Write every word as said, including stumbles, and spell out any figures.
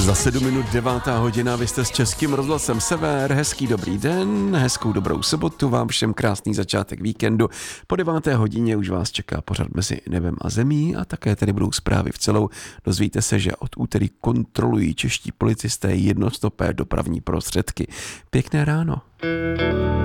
Za sedm minut devátá hodina, vy jste s Českým rozhlasem Sever. Hezký dobrý den, hezkou dobrou sobotu, vám všem krásný začátek víkendu. Po deváté hodině už vás čeká pořad Mezi nebem a zemí a také tady budou zprávy v celou. Dozvíte se, že od úterý kontrolují čeští policisté jednostopé dopravní prostředky. Pěkné ráno.